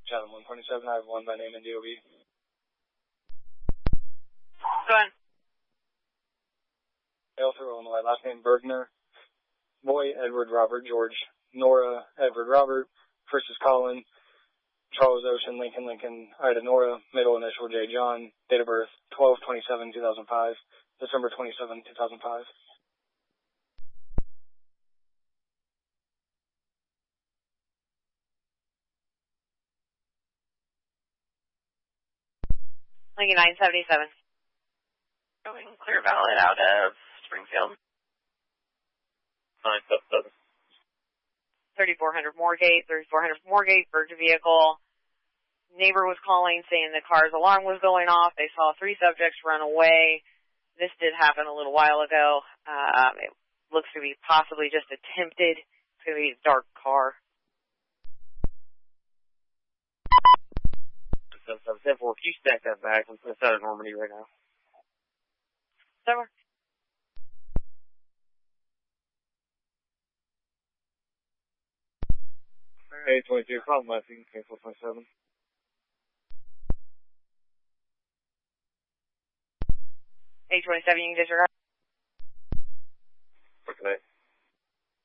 Chatham 127, I have one by name and DOB. Go ahead. Elthur, Illinois, last name Bergner. Boy, Edward Robert George. Nora, Edward Robert. First is Colin. Charles Ocean, Lincoln, Ida Nora. Middle initial J. John. Date of birth 12/27/2005. December 27, 2005. Lincoln 977. Going clear valid out of Springfield. 977. 3400 Moorgate, Berged vehicle. Neighbor was calling saying the car's alarm was going off. They saw 3 subjects run away. This did happen a little while ago. It looks to be possibly just attempted. It's going to be a dark car. 774, can you stack that back? I'm going to set at Normandy right now. Summer. A22, problem lessing, cancel 27. A27, you can disregard. For today.